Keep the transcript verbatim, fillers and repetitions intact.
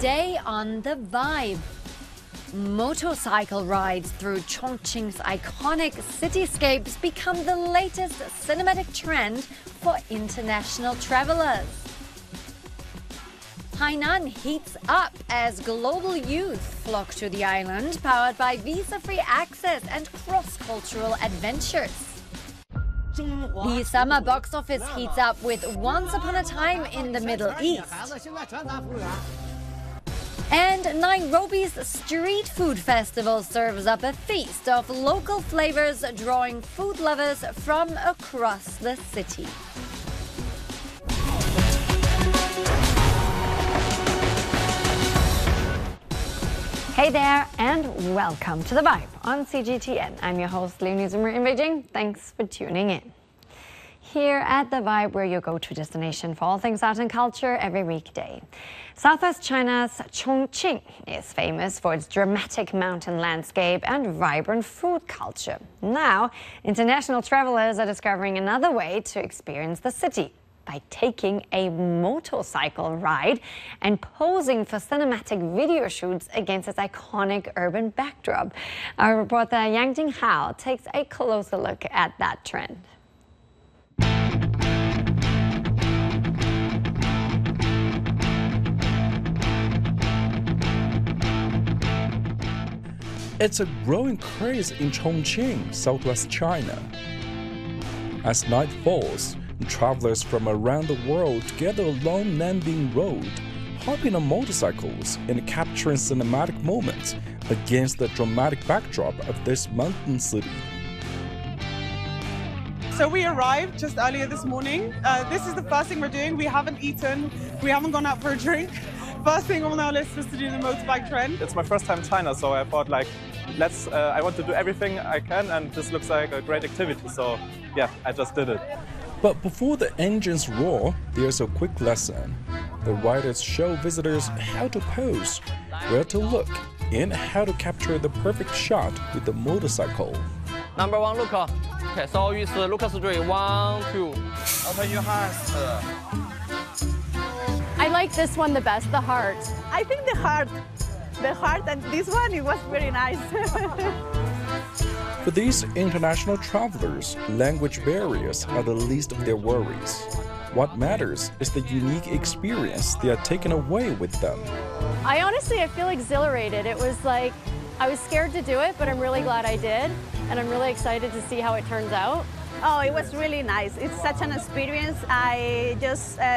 Today on The Vibe, motorcycle rides through Chongqing's iconic cityscapes become the latest cinematic trend for international travelers. Hainan heats up as global youth flock to the island, powered by visa-free access and cross-cultural adventures. The summer box office heats up with Once Upon a Time in the Middle East. And Nairobi's street food festival serves up a feast of local flavors, drawing food lovers from across the city. Hey there, and welcome to The Vibe on C G T N. I'm your host, Leonie Zimmer in Beijing. Thanks for tuning in. Here at The Vibe, we're your go-to destination for all things art and culture every weekday. Southwest China's Chongqing is famous for its dramatic mountain landscape and vibrant food culture. Now, international travelers are discovering another way to experience the city by taking a motorcycle ride and posing for cinematic video shoots against its iconic urban backdrop. Our reporter Yang Jinghao takes a closer look at that trend. It's a growing craze in Chongqing, southwest China. As night falls, travelers from around the world gather along Nanbing Road, hopping on motorcycles and capturing cinematic moments against the dramatic backdrop of this mountain city. So we arrived just earlier this morning. Uh, this is the first thing we're doing. We haven't eaten, we haven't gone out for a drink. First thing on our list was to do the motorbike trend. It's my first time in China, so I thought like, let's, uh, I want to do everything I can, and this looks like a great activity. So yeah, I just did it. But before the engines roar, there's a quick lesson. The riders show visitors how to pose, where to look, and how to capture the perfect shot with the motorcycle. Number one, look. Okay, so it's look three. One, two. Open your hands. I like this one the best, the heart. I think the heart, the heart and this one, it was very nice. For these international travelers, language barriers are the least of their worries. What matters is the unique experience they are taking away with them. I honestly, I feel exhilarated. It was like, I was scared to do it, but I'm really glad I did. And I'm really excited to see how it turns out. Oh, it was really nice. It's such an experience. I just uh,